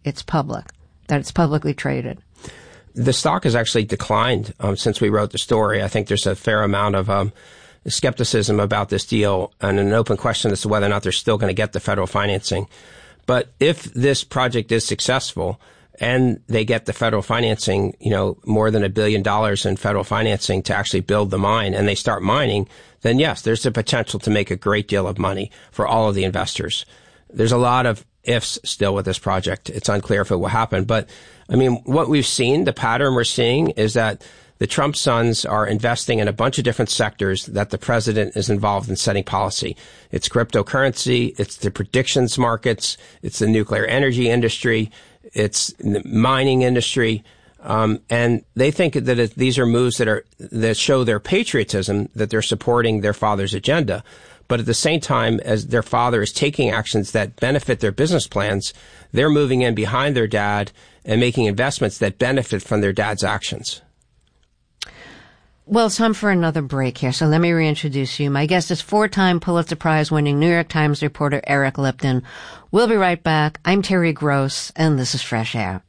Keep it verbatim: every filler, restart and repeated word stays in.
it's public, that it's publicly traded? The stock has actually declined um, since we wrote the story. I think there's a fair amount of um, skepticism about this deal and an open question as to whether or not they're still going to get the federal financing. But if this project is successful and they get the federal financing, you know, more than a billion dollars in federal financing to actually build the mine, and they start mining, then yes, there's the potential to make a great deal of money for all of the investors. There's a lot of ifs still with this project. It's unclear if it will happen. But, I mean, what we've seen, the pattern we're seeing is that the Trump sons are investing in a bunch of different sectors that the president is involved in setting policy. It's cryptocurrency, it's the predictions markets, it's the nuclear energy industry, it's the mining industry. Um, and they think that it, these are moves that are that show their patriotism, that they're supporting their father's agenda. But at the same time, as their father is taking actions that benefit their business plans, they're moving in behind their dad and making investments that benefit from their dad's actions. Well, it's time for another break here, so let me reintroduce you. My guest is four-time Pulitzer Prize-winning New York Times reporter Eric Lipton. We'll be right back. I'm Terry Gross, and this is Fresh Air.